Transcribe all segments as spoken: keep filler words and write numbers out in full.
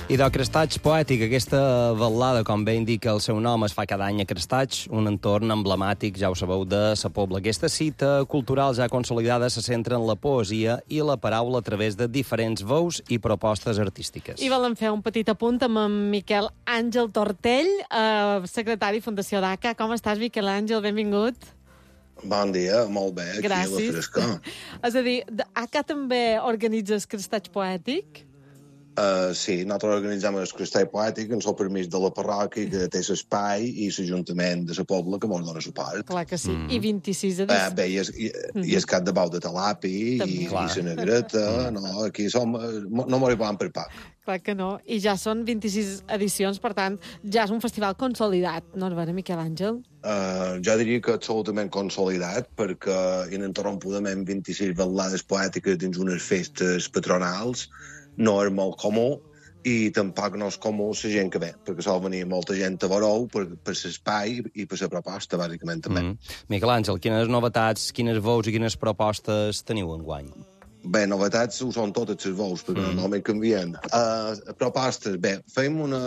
I de Crestatge Poètic, aquesta ballada, com bé indica el seu nom, es fa cada any a Crestatge, un entorn emblemàtic, ja ho sabeu, de sa Pobla. Aquesta cita cultural ja consolidada se centra en la poesia i la paraula a través de diferents veus i propostes artístiques. I volem fer un petit apunt amb en Miquel Àngel Tortell, eh, secretari Fundació d'A C A. Com estàs, Miquel Àngel? Benvingut. Bon dia, molt bé, aquí Gràcies. a la frescor. És a dir, A C A també organitzes Crestatge Poètic? Uh, sí, nosaltres organitzem el Crestatge Poètic en el permís de la parròquia que té l'espai i l'Ajuntament de la Pobla que ens dona suport. Clar que sí. Mm. I vint-i-sis Uh, edicions. bé, i, és, i, mm. i el cap de bau de Talapi i, i la Negreta, no, aquí som, no m'ho arribam per poc. Clar que no. I ja són vint-i-sis edicions, per tant, ja és un festival consolidat, no és vera, Miquel Àngel? Uh, jo diria que absolutament consolidat, perquè ininterrompudament vint-i-sis ballades poètiques dins unes festes patronals no és molt comú, i tampoc no és comú la gent que ve, perquè sol venir molta gent a veure-ho per, per l'espai i per la proposta, bàsicament, també. Mm. Miquel Àngel, quines novetats, quines veus i quines propostes teniu enguany? Bé, novetats ho són totes les veus, perquè mm. normalment canvien. Uh, propostes, bé, fem una...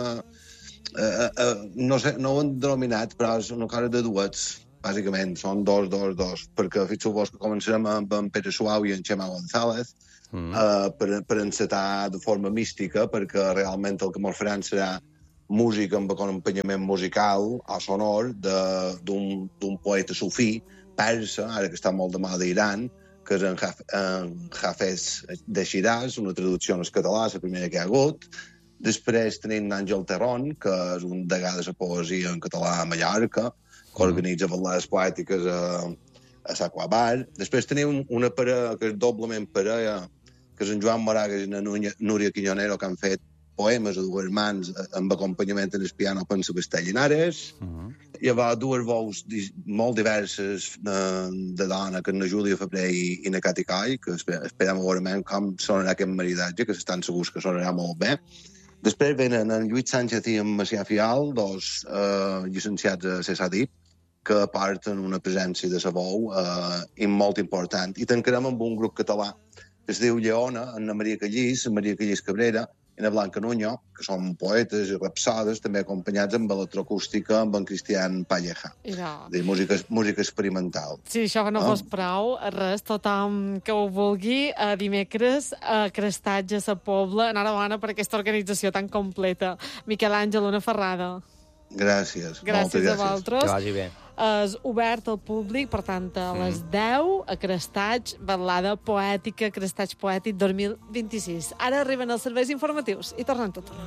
Uh, uh, no sé, no ho hem denominat, però és una cosa de duets, bàsicament, són dos, dos, dos, perquè fixeu-vos que començarem amb en Pere Suau i en Xema González, mm. uh, per, per encetar de forma mística, perquè realment el que ens faran serà música amb acompanyament musical o sonor d'un poeta sufí, persa, ara que està molt de mà d'Iran, que és en, Haf en Hafez de Shiraz, una traducció en català, la primera que hi ha hagut. Després tenim Àngel Terron, que és un degà de la poesia en català a Mallorca, que organitza ballades poètiques a, a Saquabar. Després tenim una parella que és doblement parella, que és en Joan Moragas i la Núria Quiñonero, que han fet poemes a dues mans amb acompanyament en el piano per Sebastià Llinares. Uh -huh. Hi ha dues veus molt diverses de, de dona, que és na Júlia Febrer i, i na Cati Coll, que esperem veure com sonarà aquest maridatge, que estan segurs que sonarà molt bé. Després venen en Lluís Sánchez i en Macià Fial, dos eh, llicenciats a CESADIP, que porten una presència de sa veu eh, molt important. I tancarem amb un grup català que es diu Lleona, en la Maria Callís, en Maria Callís Cabrera, i la Blanca Nuño, que són poetes i rapsodes, també acompanyats amb electroacústica amb en Cristian Palleja. Ja. De música, música experimental. Si això no fos prou, res, tothom que ho vulgui, a dimecres, a Crestatge, a sa Pobla, enhorabona per aquesta organització tan completa. Miquel Àngel, una ferrada. Gràcies. Gràcies a vosaltres. Que vagi bé. És obert al públic, per tant, a les deu, a Crestatge, ballada poètica, Crestatge Poètic dos mil vint-i-sis. Ara arriben els serveis informatius i tornem tot.